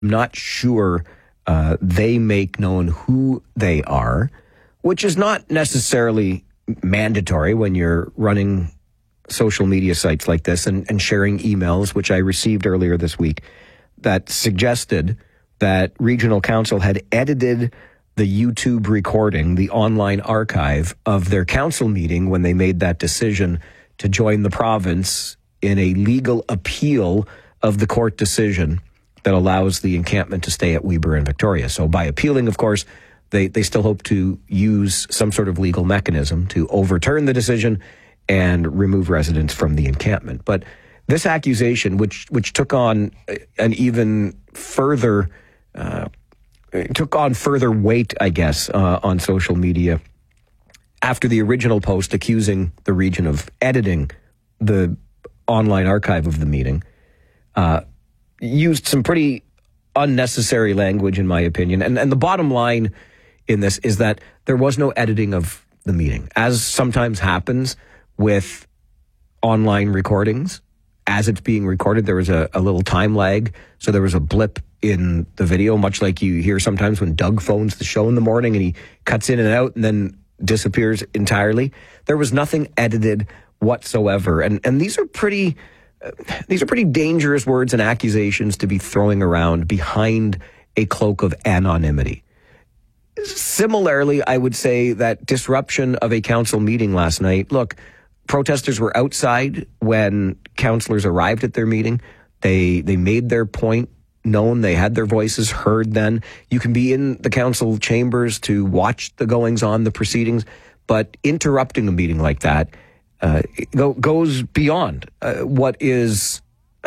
not sure they make known who they are, which is not necessarily mandatory when you're running social media sites like this and sharing emails, which I received earlier this week, that suggested that Regional Council had edited the YouTube recording, the online archive of their council meeting when they made that decision to join the province in a legal appeal of the court decision that allows the encampment to stay at Weber and Victoria. So by appealing, of course, they still hope to use some sort of legal mechanism to overturn the decision and remove residents from the encampment. But this accusation, which took on an even further took on further weight, I guess, on social media after the original post accusing the region of editing the online archive of the meeting, used some pretty unnecessary language, in my opinion. And the bottom line in this is that there was no editing of the meeting. As sometimes happens with online recordings, as it's being recorded, there was a little time lag. So there was a blip in the video, much like you hear sometimes when Doug phones the show in the morning and he cuts in and out and then disappears entirely. There was nothing edited whatsoever. And these are pretty dangerous words and accusations to be throwing around behind a cloak of anonymity. Similarly, I would say that disruption of a council meeting last night. Look, protesters were outside when councillors arrived at their meeting. They made their point known. They had their voices heard then. You can be in the council chambers to watch the goings-on, the proceedings, but interrupting a meeting like that goes beyond what is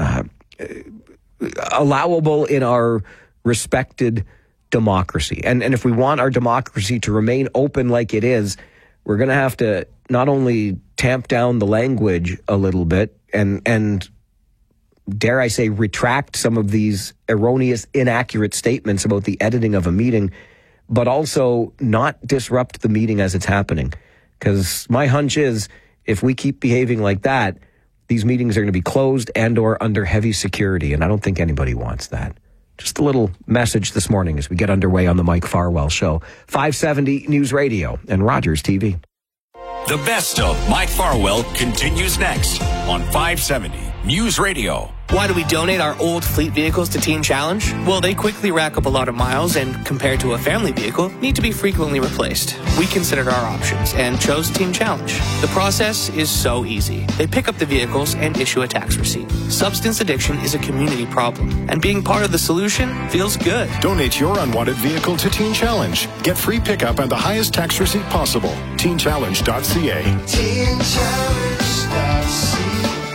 allowable in our respected democracy. And if we want our democracy to remain open like it is, we're going to have to not only tamp down the language a little bit and dare I say, retract some of these erroneous, inaccurate statements about the editing of a meeting, but also not disrupt the meeting as it's happening. Because my hunch is, if we keep behaving like that, these meetings are going to be closed and or under heavy security, and I don't think anybody wants that. Just a little message this morning as we get underway on the Mike Farwell Show. 570 News Radio and Rogers TV. The best of Mike Farwell continues next on 570 News Radio. Why do we donate our old fleet vehicles to Teen Challenge? Well, they quickly rack up a lot of miles and, compared to a family vehicle, need to be frequently replaced. We considered our options and chose Teen Challenge. The process is so easy. They pick up the vehicles and issue a tax receipt. Substance addiction is a community problem, and being part of the solution feels good. Donate your unwanted vehicle to Teen Challenge. Get free pickup and the highest tax receipt possible. TeenChallenge.ca. TeenChallenge.ca.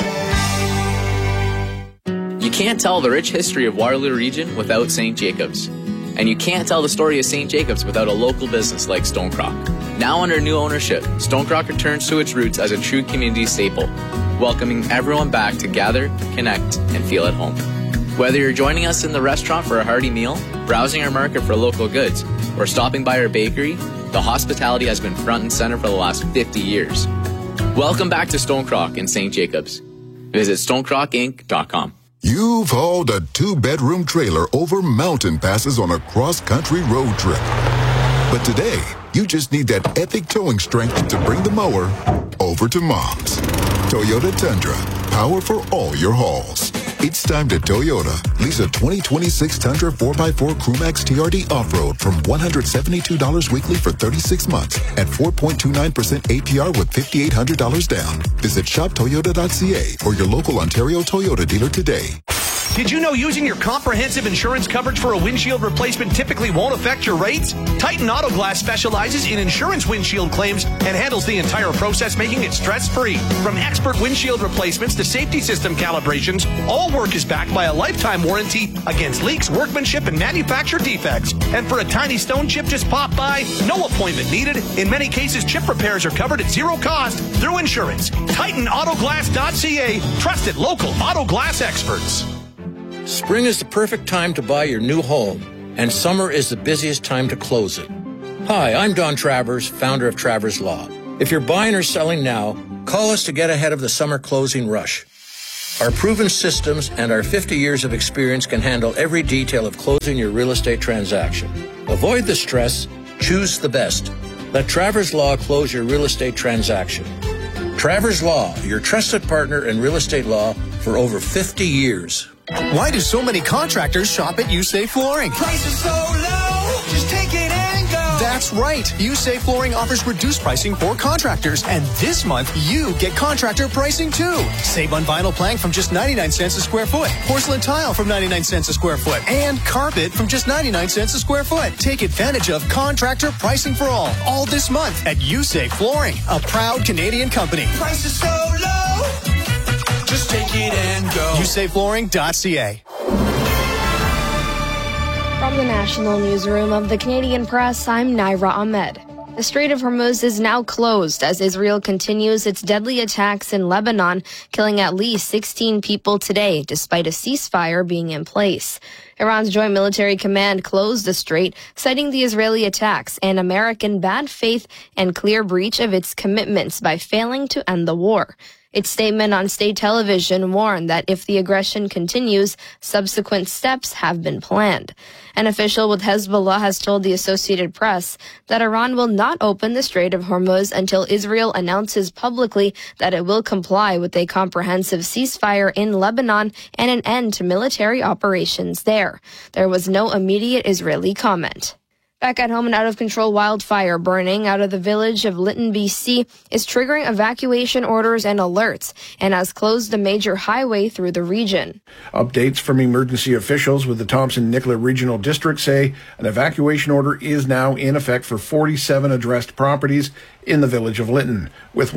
You can't tell the rich history of Waterloo Region without St. Jacobs. And you can't tell the story of St. Jacobs without a local business like Stonecrock. Now under new ownership, Stonecrock returns to its roots as a true community staple, welcoming everyone back to gather, connect, and feel at home. Whether you're joining us in the restaurant for a hearty meal, browsing our market for local goods, or stopping by our bakery, the hospitality has been front and center for the last 50 years. Welcome back to Stonecrock in St. Jacobs. Visit stonecrockinc.com. You've hauled a 2-bedroom trailer over mountain passes on a cross-country road trip. But today, you just need that epic towing strength to bring the mower over to Mom's. Toyota Tundra, power for all your hauls. It's time to Toyota. Lease a 2026 Tundra 4x4 Crewmax TRD Off-Road from $172 weekly for 36 months at 4.29% APR with $5,800 down. Visit shoptoyota.ca or your local Ontario Toyota dealer today. Did you know using your comprehensive insurance coverage for a windshield replacement typically won't affect your rates? Titan Auto Glass specializes in insurance windshield claims and handles the entire process, making it stress-free. From expert windshield replacements to safety system calibrations, all work is backed by a lifetime warranty against leaks, workmanship, and manufacturer defects. And for a tiny stone chip just pop by, no appointment needed. In many cases, chip repairs are covered at zero cost through insurance. TitanAutoGlass.ca, trusted local auto glass experts. Spring is the perfect time to buy your new home, and summer is the busiest time to close it. Hi, I'm Don Travers, founder of Travers Law. If you're buying or selling now, call us to get ahead of the summer closing rush. Our proven systems and our 50 years of experience can handle every detail of closing your real estate transaction. Avoid the stress. Choose the best. Let Travers Law close your real estate transaction. Travers Law, your trusted partner in real estate law for over 50 years. Why do so many contractors shop at USAFE Flooring? Prices so low, just take it and go. That's right. USAFE Flooring offers reduced pricing for contractors. And this month, you get contractor pricing too. Save on vinyl plank from just 99 cents a square foot. Porcelain tile from 99 cents a square foot. And carpet from just 99 cents a square foot. Take advantage of contractor pricing for all this month at USAFE Flooring, a proud Canadian company. Prices so low, just take it and go. USAFEflooring.ca. From the National Newsroom of the Canadian Press, I'm Naira Ahmed. The Strait of Hormuz is now closed as Israel continues its deadly attacks in Lebanon, killing at least 16 people today, despite a ceasefire being in place. Iran's Joint Military Command closed the strait, citing the Israeli attacks and American bad faith and clear breach of its commitments by failing to end the war. Its statement on state television warned that if the aggression continues, subsequent steps have been planned. An official with Hezbollah has told the Associated Press that Iran will not open the Strait of Hormuz until Israel announces publicly that it will comply with a comprehensive ceasefire in Lebanon and an end to military operations there. There was no immediate Israeli comment. Back at home, an out-of-control wildfire burning out of the village of Lytton, BC, is triggering evacuation orders and alerts and has closed a major highway through the region. Updates from emergency officials with the Thompson-Nicola Regional District say an evacuation order is now in effect for 47 addressed properties in the village of Lytton, with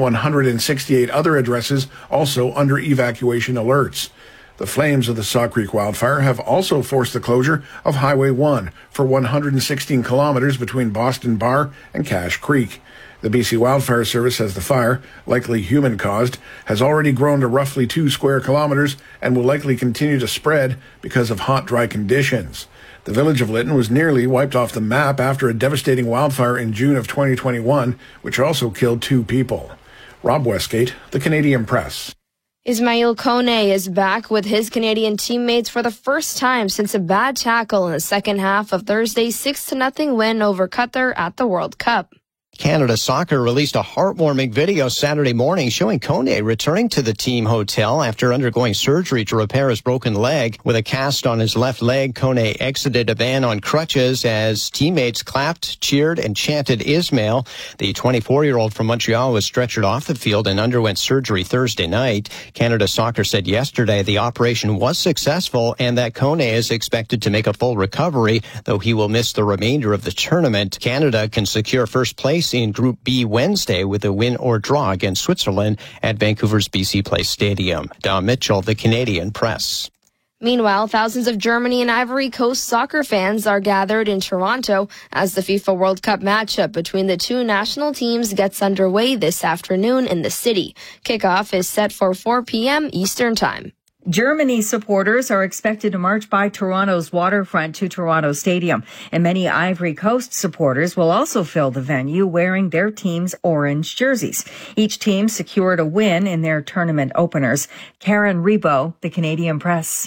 168 other addresses also under evacuation alerts. The flames of the Saw Creek wildfire have also forced the closure of Highway 1 for 116 kilometers between Boston Bar and Cache Creek. The BC Wildfire Service says the fire, likely human-caused, has already grown to roughly 2 square kilometers and will likely continue to spread because of hot, dry conditions. The village of Lytton was nearly wiped off the map after a devastating wildfire in June of 2021, which also killed 2 people. Rob Westgate, The Canadian Press. Ismail Kone is back with his Canadian teammates for the first time since a bad tackle in the second half of Thursday's 6-0 win over Qatar at the World Cup. Canada Soccer released a heartwarming video Saturday morning showing Kone returning to the team hotel after undergoing surgery to repair his broken leg. With a cast on his left leg, Kone exited a van on crutches as teammates clapped, cheered, and chanted Ismail. The 24-year-old from Montreal was stretchered off the field and underwent surgery Thursday night. Canada Soccer said yesterday the operation was successful and that Kone is expected to make a full recovery, though he will miss the remainder of the tournament. Canada can secure first place in Group B Wednesday with a win or draw against Switzerland at Vancouver's BC Place Stadium. Don Mitchell, The Canadian Press. Meanwhile, thousands of Germany and Ivory Coast soccer fans are gathered in Toronto as the FIFA World Cup matchup between the two national teams gets underway this afternoon in the city. Kickoff is set for 4 p.m. Eastern Time. Germany supporters are expected to march by Toronto's waterfront to Toronto Stadium, and many Ivory Coast supporters will also fill the venue wearing their team's orange jerseys. Each team secured a win in their tournament openers. Karen Rebo, The Canadian Press.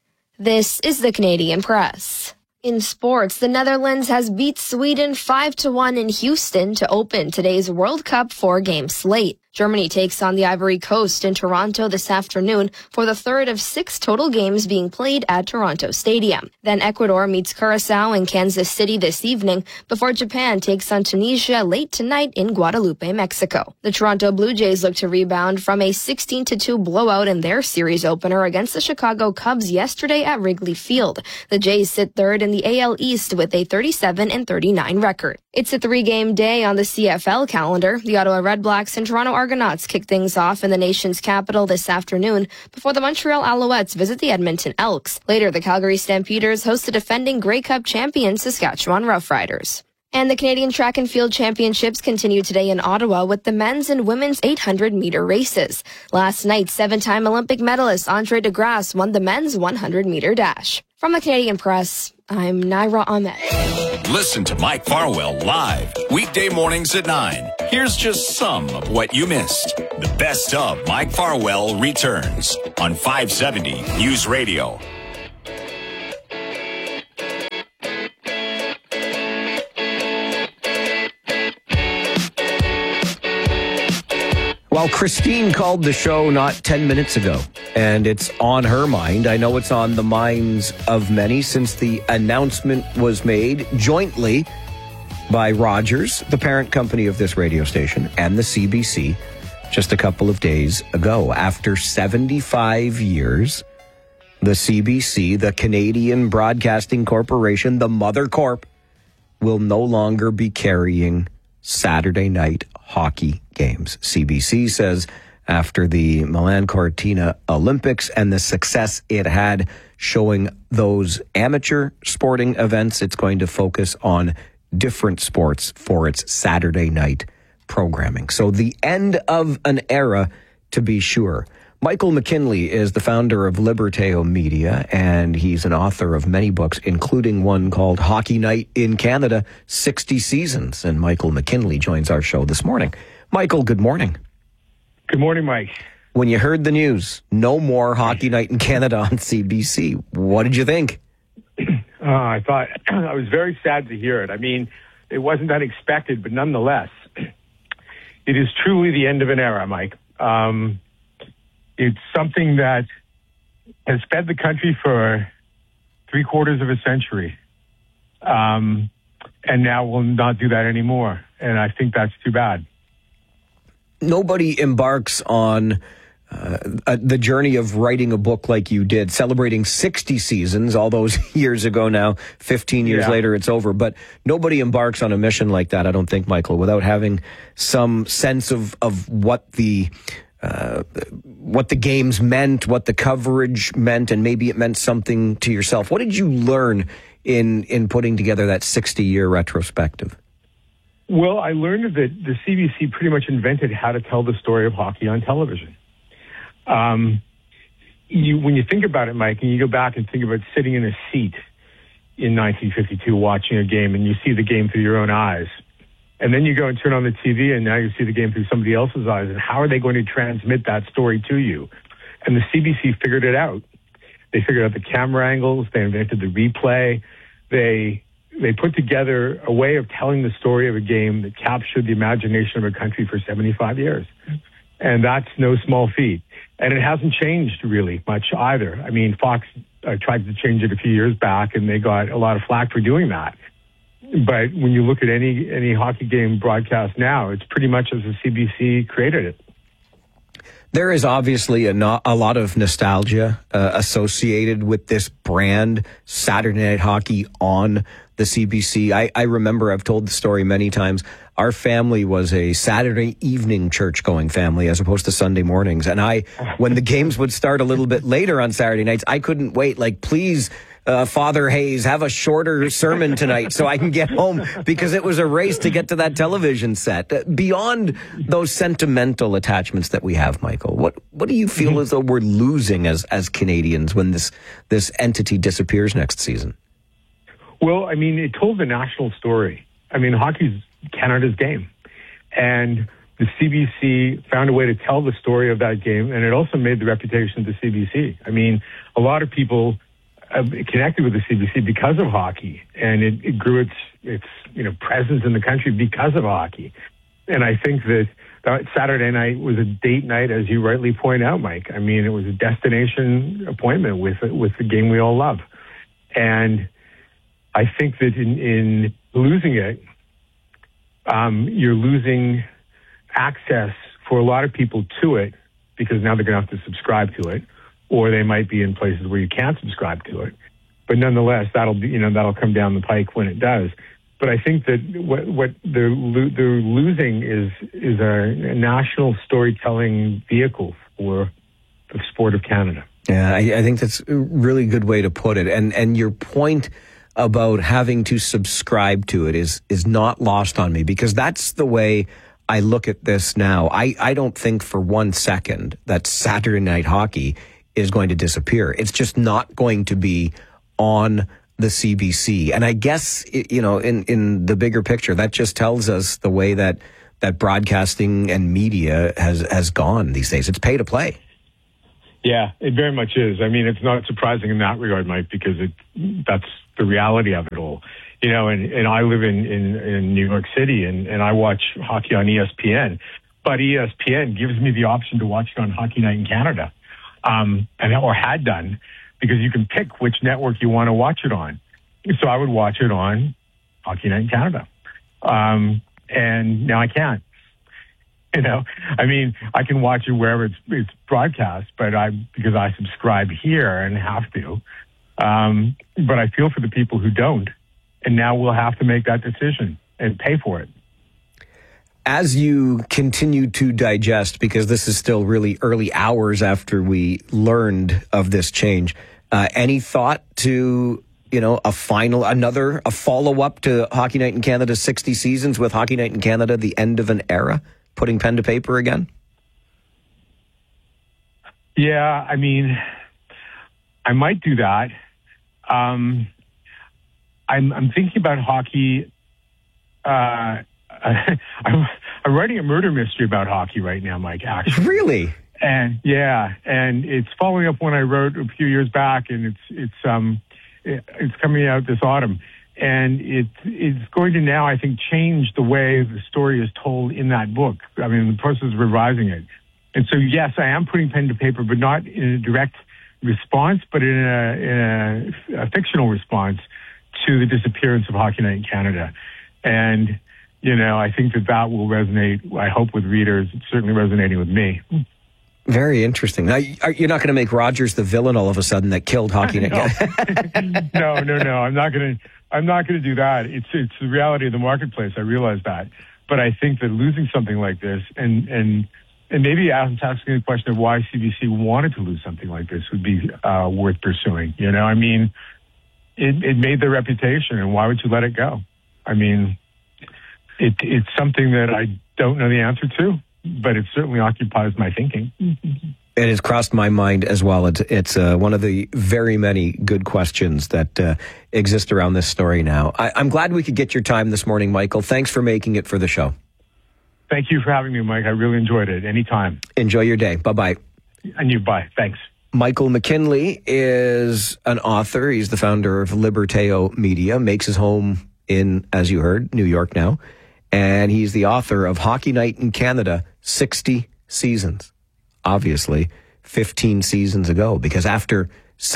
This is The Canadian Press. In sports, the Netherlands has beat Sweden 5-1 in Houston to open today's World Cup 4-game slate. Germany takes on the Ivory Coast in Toronto this afternoon for the third of 6 total games being played at Toronto Stadium. Then Ecuador meets Curaçao in Kansas City this evening before Japan takes on Tunisia late tonight in Guadalupe, Mexico. The Toronto Blue Jays look to rebound from a 16-2 blowout in their series opener against the Chicago Cubs yesterday at Wrigley Field. The Jays sit third in the AL East with a 37-39 record. It's a 3-game day on the CFL calendar. The Ottawa Redblacks and Toronto Argonauts kick things off in the nation's capital this afternoon before the Montreal Alouettes visit the Edmonton Elks. Later, the Calgary Stampeders host the defending Grey Cup champion Saskatchewan Roughriders. And the Canadian Track and Field Championships continue today in Ottawa with the men's and women's 800-meter races. Last night, 7-time Olympic medalist Andre DeGrasse won the men's 100-meter dash. From the Canadian Press, I'm Naira Ahmed. Listen to Mike Farwell live weekday mornings at 9 Here's just some of what you missed. The best of Mike Farwell returns on 570 News Radio. Well, Christine called the show not 10 minutes ago, and it's on her mind. I know it's on the minds of many since the announcement was made jointly by Rogers, the parent company of this radio station, and the CBC just a couple of days ago. After 75 years, the CBC, the Canadian Broadcasting Corporation, the Mother Corp, will no longer be carrying Saturday night hockey games. CBC says after the Milan Cortina Olympics and the success it had showing those amateur sporting events, it's going to focus on different sports for its Saturday night programming. So the end of an era, to be sure. Michael McKinley is the founder of Liberteo Media, and he's an author of many books, including one called Hockey Night in Canada, 60 Seasons. And Michael McKinley joins our show this morning. Michael, good morning. Good morning, Mike. When you heard the news, no more Hockey Night in Canada on CBC, what did you think? I thought I was very sad to hear it. I mean, it wasn't unexpected, but nonetheless, it is truly the end of an era, Mike. It's something that has fed the country for 3/4 of a century, and now will not do that anymore. And I think that's too bad. Nobody embarks on the journey of writing a book like you did, celebrating 60 seasons, all those years ago now, 15 years later, it's over. But nobody embarks on a mission like that, I don't think, Michael, without having some sense of what the games meant, what the coverage meant, and maybe it meant something to yourself. What did you learn in putting together that 60-year retrospective? Well, I learned that the CBC pretty much invented how to tell the story of hockey on television. When you think about it, Mike, and you go back and think about sitting in a seat in 1952 watching a game, and you see the game through your own eyes, and then you go and turn on the TV, and now you see the game through somebody else's eyes, and how are they going to transmit that story to you? And the CBC figured it out. They figured out the camera angles. They invented the replay. They put together a way of telling the story of a game that captured the imagination of a country for 75 years. And that's no small feat. And it hasn't changed really much either. I mean, Fox tried to change it a few years back, and they got a lot of flack for doing that. But when you look at any hockey game broadcast now, it's pretty much as the CBC created it. There is obviously a lot of nostalgia associated with this brand, Saturday Night Hockey on the CBC. I remember, I've told the story many times, our family was a Saturday evening church-going family as opposed to Sunday mornings. And when the games would start a little bit later on Saturday nights, I couldn't wait. Like, please, Father Hayes, have a shorter sermon tonight so I can get home, because it was a race to get to that television set. Beyond those sentimental attachments that we have, Michael, what do you feel as though we're losing as Canadians when this entity disappears next season? Well, I mean, it told the national story. I mean, hockey's Canada's game. And the CBC found a way to tell the story of that game, and it also made the reputation of the CBC. I mean, a lot of people connected with the CBC because of hockey, and it grew its presence in the country because of hockey. And I think that Saturday night was a date night, as you rightly point out, Mike. I mean, it was a destination appointment with the game we all love. And I think that in losing it, you're losing access for a lot of people to it, because now they're going to have to subscribe to it, or they might be in places where you can't subscribe to it. But nonetheless, that'll come down the pike when it does. But I think that what they're losing is a national storytelling vehicle for the sport of Canada. Yeah, I think that's a really good way to put it. And your point about having to subscribe to it is not lost on me, because that's the way I look at this now. I don't think for 1 second that Saturday Night Hockey is going to disappear. It's just not going to be on the CBC. And I guess, in the bigger picture, that just tells us the way that that broadcasting and media has gone these days. It's pay to play. Yeah, it very much is. I mean, it's not surprising in that regard, Mike, because that's the reality of it all. You know, and I live in New York City, and I watch hockey on ESPN, but ESPN gives me the option to watch it on Hockey Night in Canada, or had done, because you can pick which network you want to watch it on. So I would watch it on Hockey Night in Canada, and now I can't. You know, I mean, I can watch it wherever it's broadcast, but because I subscribe here and have to. But I feel for the people who don't. And now we'll have to make that decision and pay for it. As you continue to digest, because this is still really early hours after we learned of this change, any thought to, a follow-up to Hockey Night in Canada 60 seasons with Hockey Night in Canada, the end of an era, putting pen to paper again? Yeah, I mean, I might do that. I'm thinking about hockey. I'm writing a murder mystery about hockey right now, Mike, actually. Really? And and it's following up one I wrote a few years back, and it's coming out this autumn. And it's going to now, I think, change the way the story is told in that book. I mean, the process of revising it. And so, yes, I am putting pen to paper, but not in a direct response, but in a fictional response to the disappearance of Hockey Night in Canada. And, I think that will resonate, I hope, with readers. It's certainly resonating with me. Very interesting. Now, you're not going to make Rogers the villain all of a sudden that killed Hockey Night. No. I'm not going to do that. It's the reality of the marketplace. I realize that. But I think that losing something like this and maybe asking the question of why CBC wanted to lose something like this would be worth pursuing. I mean, it made their reputation, and why would you let it go? I mean, it's something that I don't know the answer to, but it certainly occupies my thinking. It has crossed my mind as well. It's one of the very many good questions that exist around this story now. I'm glad we could get your time this morning, Michael. Thanks for making it for the show. Thank you for having me, Mike. I really enjoyed it. Anytime. Enjoy your day. Bye-bye. And you, bye. Thanks. Michael McKinley is an author. He's the founder of Liberteo Media, makes his home in, as you heard, New York now. And he's the author of Hockey Night in Canada, 60 seasons. Obviously, 15 seasons ago, because after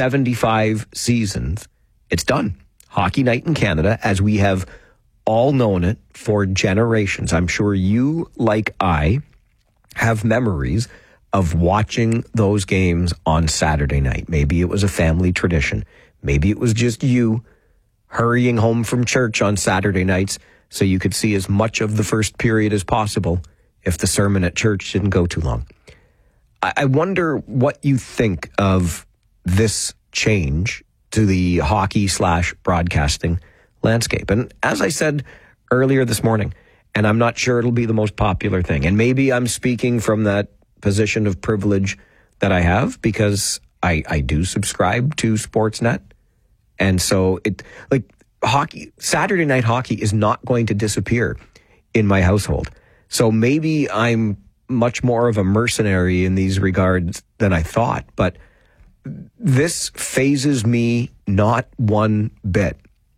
75 seasons, it's done. Hockey Night in Canada, as we have all known it for generations. I'm sure you, like I, have memories of watching those games on Saturday night. Maybe it was a family tradition. Maybe it was just you hurrying home from church on Saturday nights so you could see as much of the first period as possible if the sermon at church didn't go too long. I wonder what you think of this change to the hockey/broadcasting landscape. And as I said earlier this morning, and I'm not sure it'll be the most popular thing, and maybe I'm speaking from that position of privilege that I have because I do subscribe to Sportsnet. And so Saturday night hockey is not going to disappear in my household. So maybe I'm much more of a mercenary in these regards than I thought, but this phases me not one bit,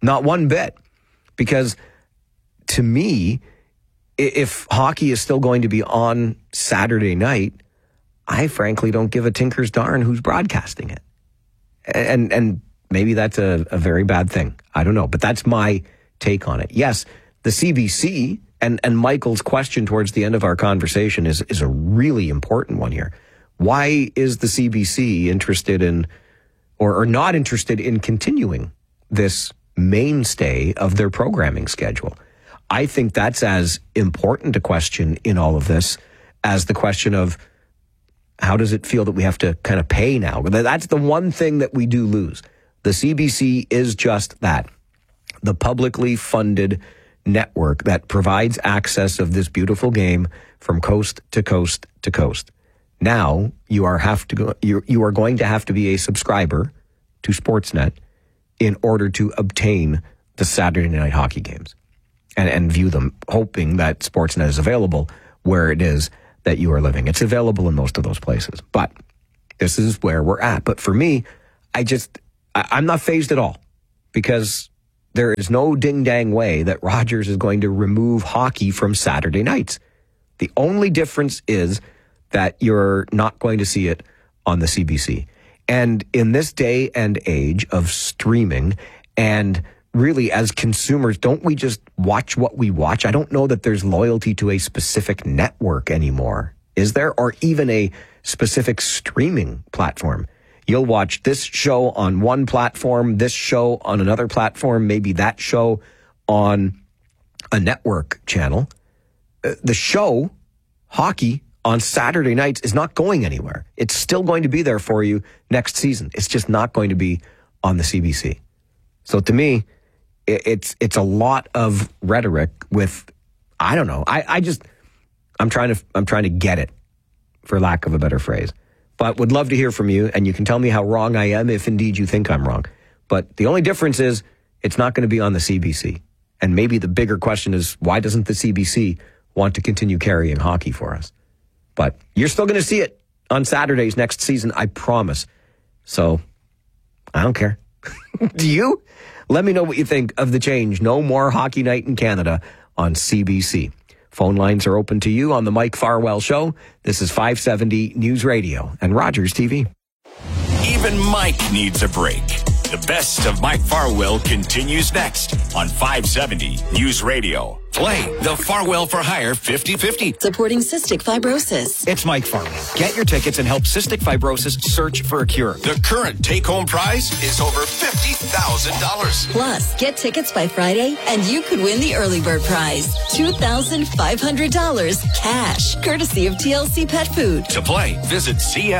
because to me, if hockey is still going to be on Saturday night, I frankly don't give a tinker's darn who's broadcasting it. And maybe that's a very bad thing. I don't know, but that's my take on it. Yes, the CBC and Michael's question towards the end of our conversation is a really important one here. Why is the CBC interested in or not interested in continuing this mainstay of their programming schedule? I think that's as important a question in all of this as the question of how does it feel that we have to kind of pay now? That's the one thing that we do lose. The CBC is just that, the publicly funded network that provides access of this beautiful game from coast to coast to coast. Now you are going to have to be a subscriber to Sportsnet in order to obtain the Saturday night hockey games. and view them, hoping that Sportsnet is available where it is that you are living. It's available in most of those places, but this is where we're at. But for me, I'm not fazed at all, because there is no ding-dang way that Rogers is going to remove hockey from Saturday nights. The only difference is that you're not going to see it on the CBC. And in this day and age of streaming, and really as consumers, don't we just watch what we watch? I don't know that there's loyalty to a specific network anymore. Is there? Or even a specific streaming platform? You'll watch this show on one platform, this show on another platform, maybe that show on a network channel. The show, hockey, on Saturday nights is not going anywhere. It's still going to be there for you next season. It's just not going to be on the CBC. So to me, it's a lot of rhetoric with, I don't know. I'm trying to get it, for lack of a better phrase. But would love to hear from you, and you can tell me how wrong I am if indeed you think I'm wrong. But the only difference is it's not going to be on the CBC. And maybe the bigger question is, why doesn't the CBC want to continue carrying hockey for us? But you're still going to see it on Saturdays next season, I promise. So I don't care. Do you? Let me know what you think of the change. No more Hockey Night in Canada on CBC. Phone lines are open to you on the Mike Farwell Show. This is 570 News Radio and Rogers TV. Even Mike needs a break. The best of Mike Farwell continues next on 570 News Radio. Play the Farwell for Hire 50-50. Supporting cystic fibrosis. It's Mike Farwell. Get your tickets and help cystic fibrosis search for a cure. The current take-home prize is over $50,000. Plus, get tickets by Friday and you could win the early bird prize. $2,500 cash, courtesy of TLC Pet Food. To play, visit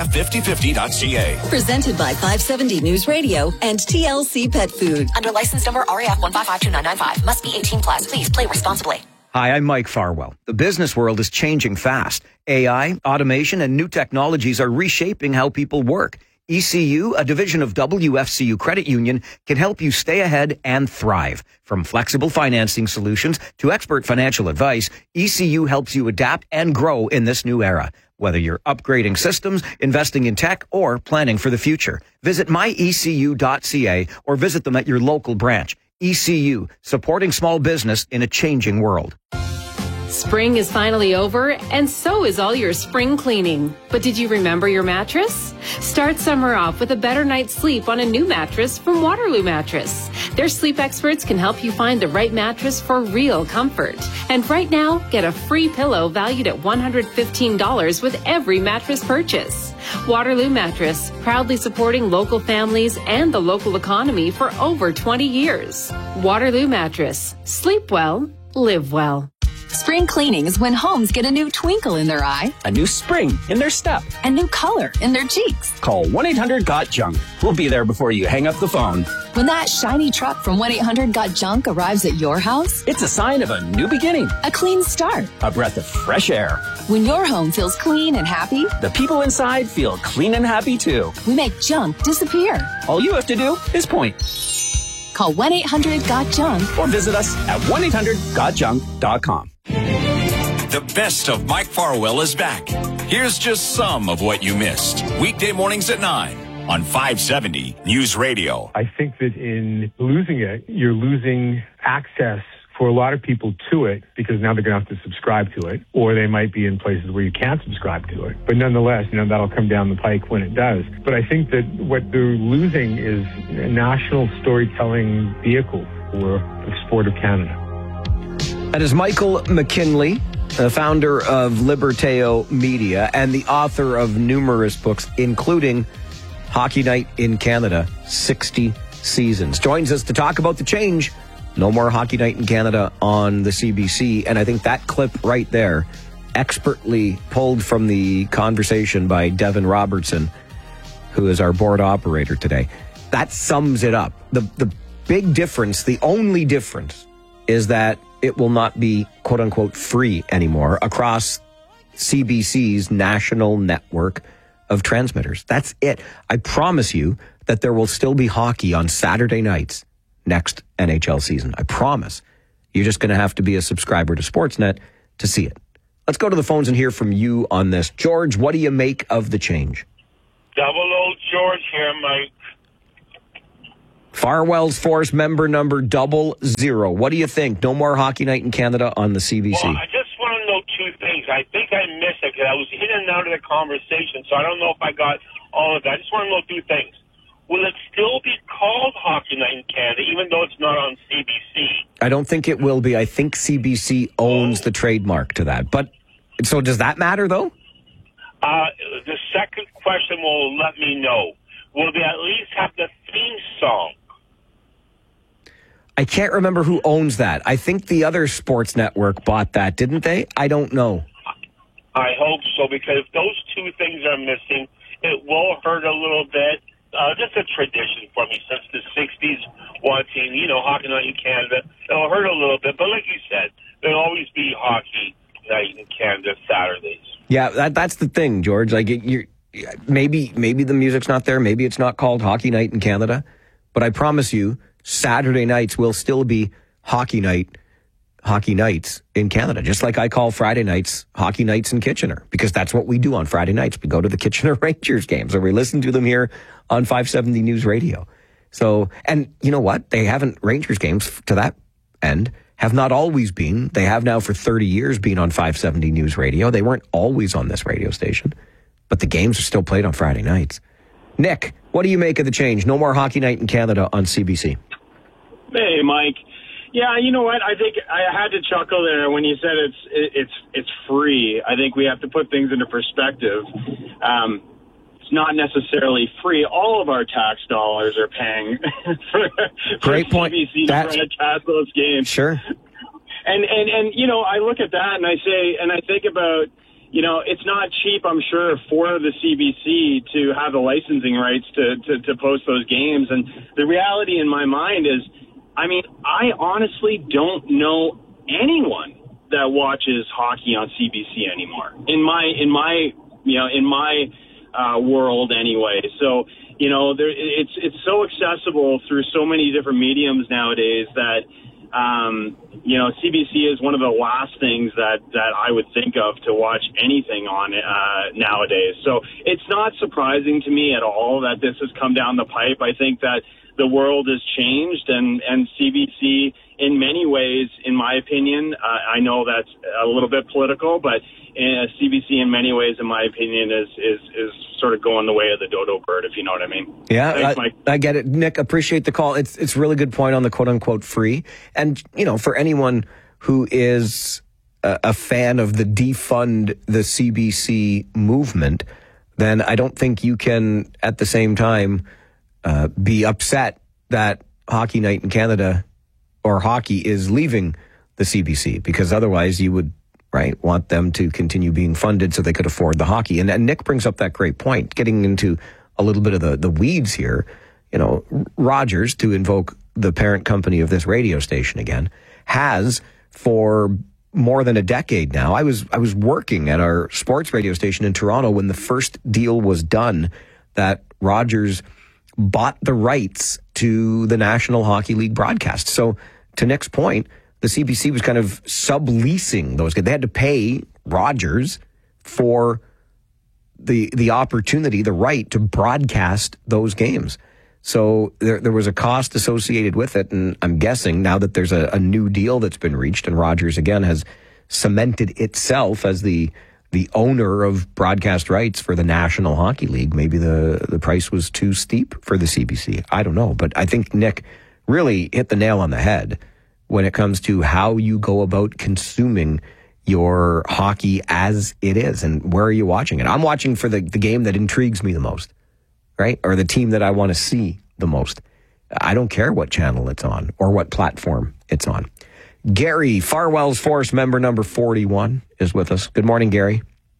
cf5050.ca. Presented by 570 News Radio and TLC Pet Food. Under license number RAF 1552995. Must be 18 plus. Please play responsibly. Hi, I'm Mike Farwell. The business world is changing fast. AI, automation, and new technologies are reshaping how people work. ECU, a division of WFCU Credit Union, can help you stay ahead and thrive. From flexible financing solutions to expert financial advice, ECU helps you adapt and grow in this new era. Whether you're upgrading systems, investing in tech, or planning for the future, visit myecu.ca or visit them at your local branch. ECU, supporting small business in a changing world. Spring is finally over, and so is all your spring cleaning. But did you remember your mattress? Start summer off with a better night's sleep on a new mattress from Waterloo Mattress. Their sleep experts can help you find the right mattress for real comfort. And right now, get a free pillow valued at $115 with every mattress purchase. Waterloo Mattress, proudly supporting local families and the local economy for over 20 years. Waterloo Mattress. Sleep well, live well. Spring cleaning is when homes get a new twinkle in their eye, a new spring in their step, a new color in their cheeks. Call 1-800-GOT-JUNK. We'll be there before you hang up the phone. When that shiny truck from 1-800-GOT-JUNK arrives at your house, it's a sign of a new beginning, a clean start, a breath of fresh air. When your home feels clean and happy, the people inside feel clean and happy too. We make junk disappear. All you have to do is point. Call 1-800-GOT-JUNK or visit us at 1-800-GOTJUNK.com. The best of Mike Farwell is back. Here's just some of what you missed. Weekday mornings at 9 on 570 News Radio. I think that in losing it, you're losing access for a lot of people to it, because now they're going to have to subscribe to it, or they might be in places where you can't subscribe to it. But nonetheless, that'll come down the pike when it does. But I think that what they're losing is a national storytelling vehicle for the sport of Canada. That is Michael McKinley, the founder of Liberteo Media and the author of numerous books, including Hockey Night in Canada, 60 Seasons. Joins us to talk about the change. No more Hockey Night in Canada on the CBC. And I think that clip right there, expertly pulled from the conversation by Devin Robertson, who is our board operator today, that sums it up. The big difference, the only difference, is that it will not be quote unquote free anymore across CBC's national network of transmitters. That's it. I promise you that there will still be hockey on Saturday nights next NHL season. I promise. You're just going to have to be a subscriber to Sportsnet to see it. Let's go to the phones and hear from you on this. George, what do you make of the change? Double O George here, Mike. Farwell's Force member number 00. What do you think? No more Hockey Night in Canada on the CBC. Well, I just want to know two things. I think I missed it because I was in and out of the conversation, so I don't know if I got all of that. I just want to know two things. Will it still be called Hockey Night in Canada, even though it's not on CBC? I don't think it will be. I think CBC owns the trademark to that. But so does that matter, though? The second question will let me know. Will they at least have the theme song? I can't remember who owns that. I think the other sports network bought that, didn't they? I don't know. I hope so, because if those two things are missing, it will hurt a little bit. Just a tradition for me since the 60s, watching, Hockey Night in Canada. It'll hurt a little bit, but like you said, there'll always be Hockey Night in Canada Saturdays. Yeah, that's the thing, George. Like, maybe the music's not there. Maybe it's not called Hockey Night in Canada. But I promise you, Saturday nights will still be hockey nights in Canada, just like I call Friday nights hockey nights in Kitchener, because that's what we do on Friday nights. We go to the Kitchener Rangers games, or we listen to them here on 570 News Radio. So, and you know what? They haven't, Rangers games to that end have not always been. They have now for 30 years been on 570 News Radio. They weren't always on this radio station, but the games are still played on Friday nights. Nick, what do you make of the change? No more Hockey Night in Canada on CBC. Hey, Mike. Yeah, you know what? I think I had to chuckle there when you said it's free. I think we have to put things into perspective. It's not necessarily free. All of our tax dollars are paying for Great point. CBC to broadcast those games. Sure. And I look at that and I say, and I think about, it's not cheap, I'm sure, for the CBC to have the licensing rights to post those games. And the reality in my mind is, I honestly don't know anyone that watches hockey on CBC anymore. In my world anyway. So, it's so accessible through so many different mediums nowadays that, CBC is one of the last things that I would think of to watch anything on nowadays. So it's not surprising to me at all that this has come down the pipe. I think that the world has changed, and CBC, in many ways, in my opinion, I know that's a little bit political, but CBC, in many ways, in my opinion, is sort of going the way of the dodo bird, if you know what I mean. Yeah, Thanks, Mike. I get it. Nick, appreciate the call. It's a really good point on the quote-unquote free. And, for anyone who is a fan of the defund the CBC movement, then I don't think you can, at the same time, be upset that Hockey Night in Canada or hockey is leaving the CBC, because otherwise you would, want them to continue being funded so they could afford the hockey. And Nick brings up that great point, getting into a little bit of the weeds here. Rogers, to invoke the parent company of this radio station again, has for more than a decade now. I was working at our sports radio station in Toronto when the first deal was done that Rogers bought the rights to the National Hockey League broadcast. So to Nick's point, the CBC was kind of subleasing those. They had to pay Rogers for the opportunity, the right to broadcast those games. So there was a cost associated with it. And I'm guessing now that there's a new deal that's been reached and Rogers again has cemented itself as the owner of broadcast rights for the National Hockey League, maybe the price was too steep for the CBC. I don't know. But I think Nick really hit the nail on the head when it comes to how you go about consuming your hockey as it is and where are you watching it. I'm watching for the game that intrigues me the most, right? Or the team that I want to see the most. I don't care what channel it's on or what platform it's on. Gary, Farwell's Force member number 41 is with us. Good morning, Gary.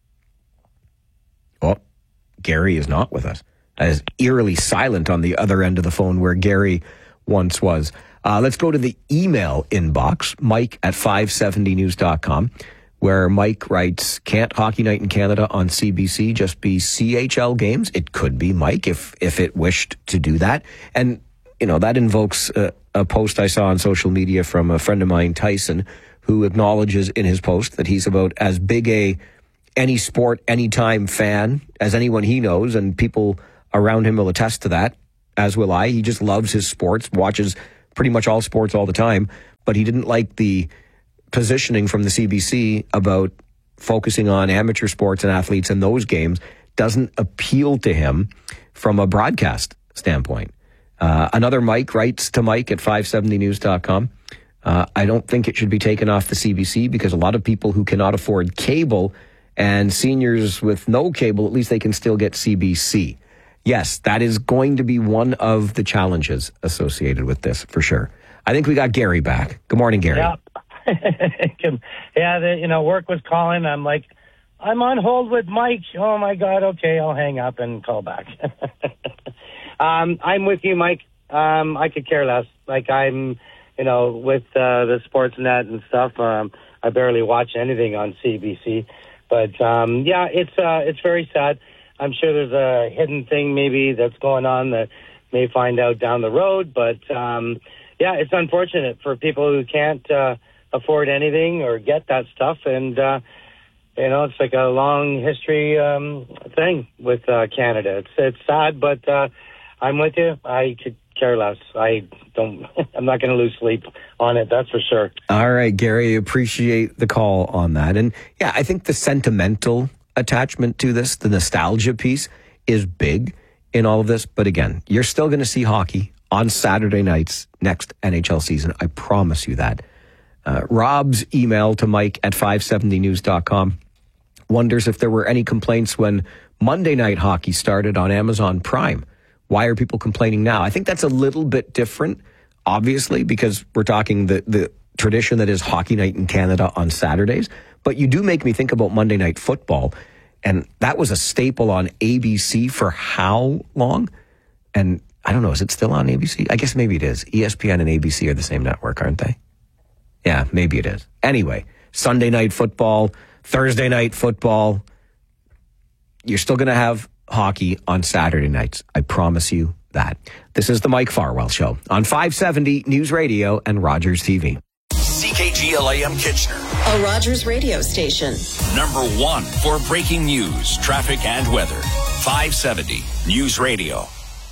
Oh, Gary is not with us. That is eerily silent on the other end of the phone where Gary once was. Let's go to the email inbox, Mike at 570news.com, where Mike writes, can't Hockey Night in Canada on CBC just be CHL games? It could be, Mike, if it wished to do that. And that invokes a post I saw on social media from a friend of mine, Tyson, who acknowledges in his post that he's about as big a any sport, anytime fan as anyone he knows, and people around him will attest to that, as will I. He just loves his sports, watches pretty much all sports all the time, but he didn't like the positioning from the CBC about focusing on amateur sports and athletes in those games. Doesn't appeal to him from a broadcast standpoint. Another Mike writes to Mike at 570news.com. I don't think it should be taken off the CBC because a lot of people who cannot afford cable and seniors with no cable, at least they can still get CBC. Yes, that is going to be one of the challenges associated with this, for sure. I think we got Gary back. Good morning, Gary. Yeah, work was calling. I'm like, I'm on hold with Mike. Oh, my God. Okay, I'll hang up and call back. I'm with you, Mike. I could care less. Like, I'm, with the Sportsnet and stuff, I barely watch anything on CBC. But, it's very sad. I'm sure there's a hidden thing maybe that's going on that may find out down the road. But, it's unfortunate for people who can't afford anything or get that stuff. And, it's like a long history thing with Canada. It's sad, but I'm with you. I could care less. I'm not going to lose sleep on it, that's for sure. All right, Gary, appreciate the call on that. And yeah, I think the sentimental attachment to this, the nostalgia piece, is big in all of this. But again, you're still going to see hockey on Saturday nights next NHL season. I promise you that. Rob's email to Mike at 570news.com wonders if there were any complaints when Monday Night Hockey started on Amazon Prime. Why are people complaining now? I think that's a little bit different, obviously, because we're talking the tradition that is Hockey Night in Canada on Saturdays. But you do make me think about Monday Night Football. And that was a staple on ABC for how long? And I don't know, is it still on ABC? I guess maybe it is. ESPN and ABC are the same network, aren't they? Yeah, maybe it is. Anyway, Sunday Night Football, Thursday Night Football. You're still going to have hockey on Saturday nights. I promise you that. This is the Mike Farwell Show on 570 News Radio and Rogers TV. CKGLAM Kitchener, a Rogers radio station. number 1 for breaking news, traffic, and weather. 570 News Radio.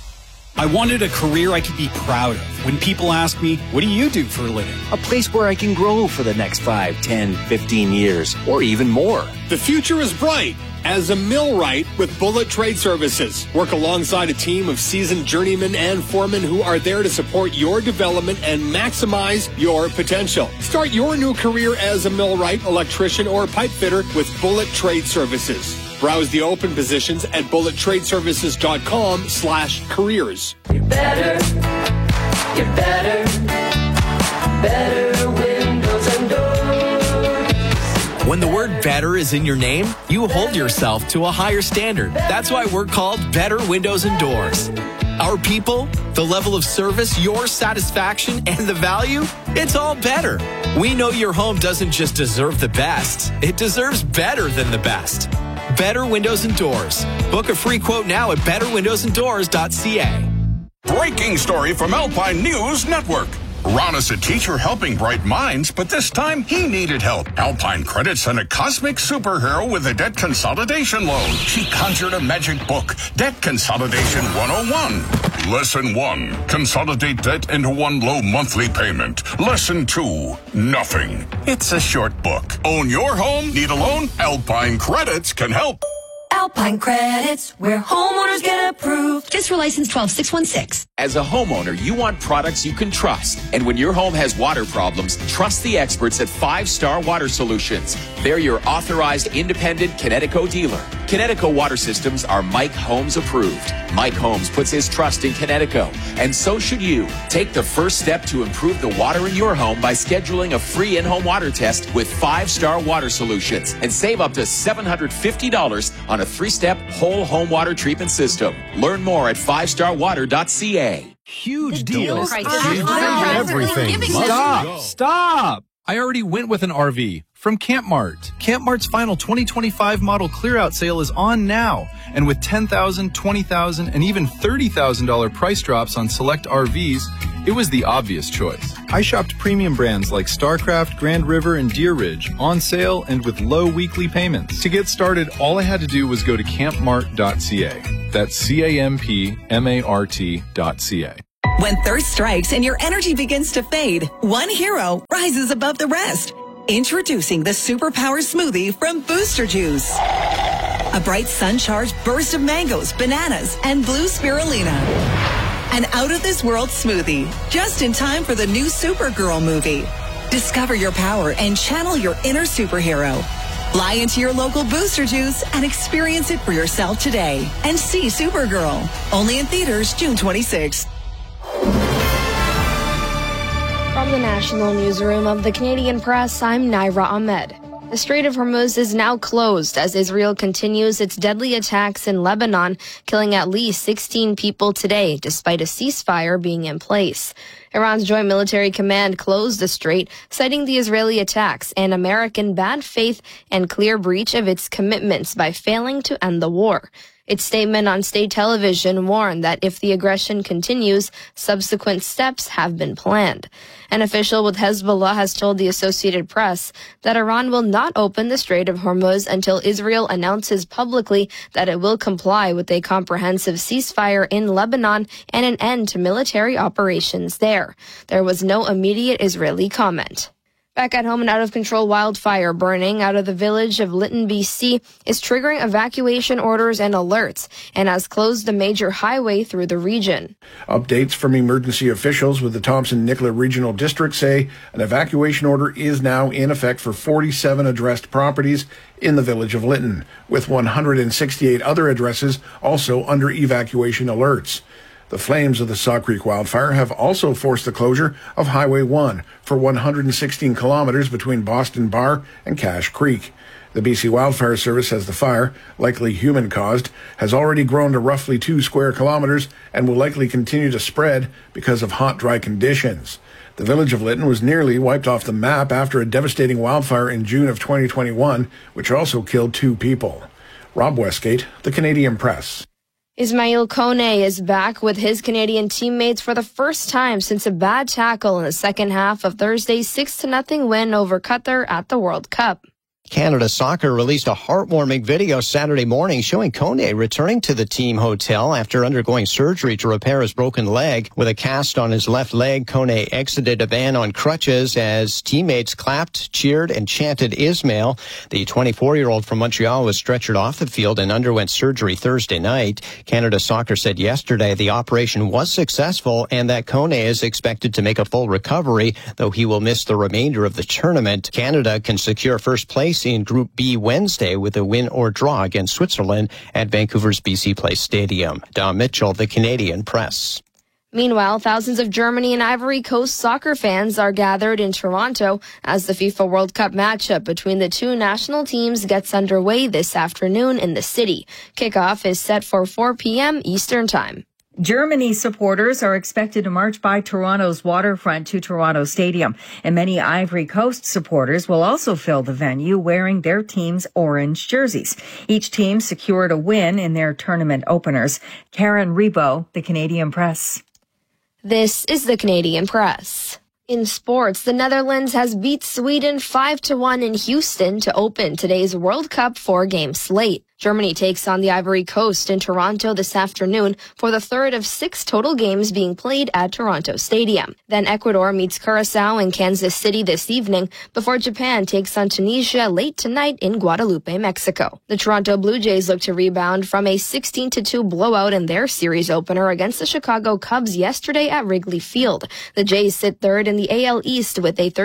I wanted a career I could be proud of. When people ask me, what do you do for a living? A place where I can grow for the next 5, 10, 15 years, or even more. The future is bright as a millwright with Bullet Trade Services. Work alongside a team of seasoned journeymen and foremen who are there to support your development and maximize your potential. Start your new career as a millwright, electrician, or pipe fitter with Bullet Trade Services. Browse the open positions at bullettradeservices.com/careers. You're better windows and doors. When the word better is in your name, you hold yourself to a higher standard. That's why we're called Better Windows and Doors. Our people, the level of service, your satisfaction, and the value, it's all better. We know your home doesn't just deserve the best, it deserves better than the best. Better Windows and Doors. Book a free quote now at betterwindowsanddoors.ca. Breaking story from Alpine News Network. Ron is a teacher helping bright minds, but this time he needed help. Alpine Credit sent a cosmic superhero with a debt consolidation loan. She conjured a magic book, Debt Consolidation 101. Lesson 1, consolidate debt into one low monthly payment. Lesson 2, nothing. It's a short book. Own your home? Need a loan? Alpine Credits can help. Alpine Credits, where homeowners get approved. FSRA license 12616. As a homeowner, you want products you can trust. And when your home has water problems, trust the experts at 5 Star Water Solutions. They're your authorized independent Kinetico dealer. Kinetico water systems are Mike Holmes approved. Mike Holmes puts his trust in Kinetico, and so should you. Take the first step to improve the water in your home by scheduling a free in-home water test with 5 Star Water Solutions and save up to $750 on a 3-step whole home water treatment system. Learn more at 5starwater.ca. Huge deals. Everything. Stop. I already went with an RV. from Camp Mart. Camp Mart's final 2025 model clear-out sale is on now. And with $10,000, $20,000, and even $30,000 price drops on select RVs, it was the obvious choice. I shopped premium brands like StarCraft, Grand River, and Deer Ridge on sale and with low weekly payments. To get started, all I had to do was go to campmart.ca. That's campmart.ca. When thirst strikes and your energy begins to fade, one hero rises above the rest. Introducing the Superpower Smoothie from Booster Juice. A bright sun-charged burst of mangoes, bananas, and blue spirulina. An out-of-this-world smoothie, just in time for the new Supergirl movie. Discover your power and channel your inner superhero. Fly into your local Booster Juice and experience it for yourself today. And see Supergirl. Only in theaters June 26th. From the National Newsroom of the Canadian Press, I'm Naira Ahmed. The Strait of Hormuz is now closed as Israel continues its deadly attacks in Lebanon, killing at least 16 people today, despite a ceasefire being in place. Iran's Joint Military Command closed the strait, citing the Israeli attacks and American bad faith and clear breach of its commitments by failing to end the war. Its statement on state television warned that if the aggression continues, subsequent steps have been planned. An official with Hezbollah has told the Associated Press that Iran will not open the Strait of Hormuz until Israel announces publicly that it will comply with a comprehensive ceasefire in Lebanon and an end to military operations there. There was no immediate Israeli comment. Back at home, an out-of-control wildfire burning out of the village of Lytton, BC, is triggering evacuation orders and alerts and has closed the major highway through the region. Updates from emergency officials with the Thompson-Nicola Regional District say an evacuation order is now in effect for 47 addressed properties in the village of Lytton, with 168 other addresses also under evacuation alerts. The flames of the Saw Creek wildfire have also forced the closure of Highway 1 for 116 kilometers between Boston Bar and Cache Creek. The BC Wildfire Service says the fire, likely human-caused, has already grown to roughly 2 square kilometers and will likely continue to spread because of hot, dry conditions. The village of Lytton was nearly wiped off the map after a devastating wildfire in June of 2021, which also killed 2 people. Rob Westgate, The Canadian Press. Ismail Kone is back with his Canadian teammates for the first time since a bad tackle in the second half of Thursday's 6-0 win over Qatar at the World Cup. Canada Soccer released a heartwarming video Saturday morning showing Kone returning to the team hotel after undergoing surgery to repair his broken leg. With a cast on his left leg, Kone exited a van on crutches as teammates clapped, cheered, and chanted Ismail. The 24-year-old from Montreal was stretchered off the field and underwent surgery Thursday night. Canada Soccer said yesterday the operation was successful and that Kone is expected to make a full recovery, though he will miss the remainder of the tournament. Canada can secure first place in Group B Wednesday with a win or draw against Switzerland at Vancouver's BC Place Stadium. Don Mitchell, The Canadian Press. Meanwhile, thousands of Germany and Ivory Coast soccer fans are gathered in Toronto as the FIFA World Cup matchup between the two national teams gets underway this afternoon in the city. Kickoff is set for 4 p.m. Eastern Time. Germany supporters are expected to march by Toronto's waterfront to Toronto Stadium, and many Ivory Coast supporters will also fill the venue wearing their team's orange jerseys. Each team secured a win in their tournament openers. Karen Rebo, The Canadian Press. This is The Canadian Press. In sports, the Netherlands has beat Sweden 5-1 in Houston to open today's World Cup 4-game slate. Germany takes on the Ivory Coast in Toronto this afternoon for the third of 6 total games being played at Toronto Stadium. Then Ecuador meets Curaçao in Kansas City this evening before Japan takes on Tunisia late tonight in Guadalupe, Mexico. The Toronto Blue Jays look to rebound from a 16-2 blowout in their series opener against the Chicago Cubs yesterday at Wrigley Field. The Jays sit third in the AL East with a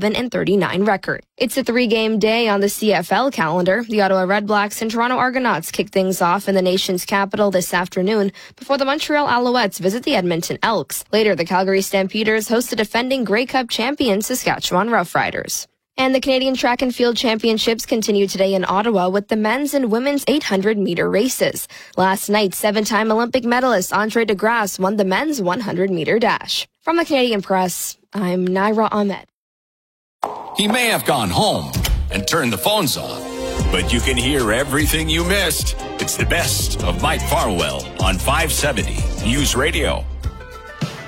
37-39 record. It's a 3-game day on the CFL calendar. The Ottawa Redblacks and Toronto Argonauts kick things off in the nation's capital this afternoon before the Montreal Alouettes visit the Edmonton Elks. Later, the Calgary Stampeders host the defending Grey Cup champion Saskatchewan Roughriders. And the Canadian Track and Field Championships continue today in Ottawa with the men's and women's 800-meter races. Last night, 7-time Olympic medalist Andre DeGrasse won the men's 100-meter dash. From the Canadian Press, I'm Naira Ahmed. He may have gone home, and turn the phones off. But you can hear everything you missed. It's the best of Mike Farwell on 570 News Radio.